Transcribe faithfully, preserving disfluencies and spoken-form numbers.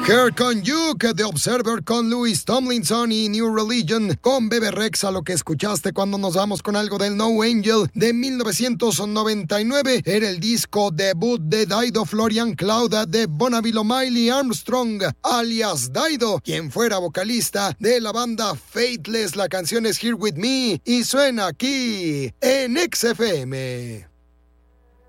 Here Con You, que The Observer con Louis Tomlinson y New Religion con Bebe Rexha, lo que escuchaste cuando nos vamos con algo del No Angel de mil novecientos noventa y nueve. Era el disco debut de Dido Florian Clauda de Bonneville O'Malley Armstrong, alias Dido, quien fuera vocalista de la banda Faithless. La canción es Here With Me y suena aquí en X F M.